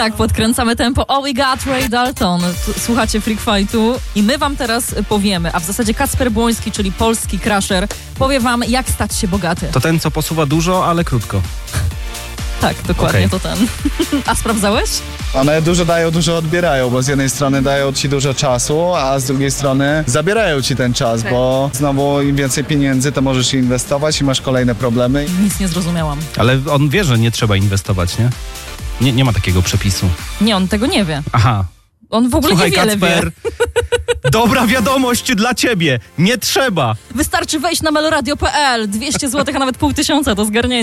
Tak, podkręcamy tempo. Oh, we got Ray Dalton. Słuchacie Freak Fightu i my wam teraz powiemy, a w zasadzie Kacper Błoński, czyli polski crasher, powie wam, jak stać się bogaty. To ten, co posuwa dużo, ale krótko. Tak, dokładnie to ten. A sprawdzałeś? One dużo dają, dużo odbierają, bo z jednej strony dają ci dużo czasu, a z drugiej strony zabierają ci ten czas, bo znowu im więcej pieniędzy, to możesz inwestować i masz kolejne problemy. Nic nie zrozumiałam. Ale on wie, że nie trzeba inwestować, nie? Nie ma takiego przepisu. Nie, on tego nie wie. Aha. On w ogóle Słuchaj, niewiele Kacper, wie. dobra wiadomość dla ciebie. Nie trzeba. Wystarczy wejść na meloradio.pl. 200 zł, a nawet 500 do zgarnięcia.